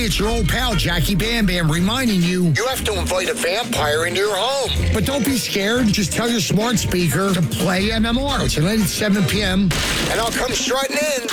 Hey, it's your old pal, Jackie Bam Bam, reminding you have to invite a vampire into your home. But don't be scared. Just tell your smart speaker to play MMR tonight at 7 p.m., and I'll come strutting in.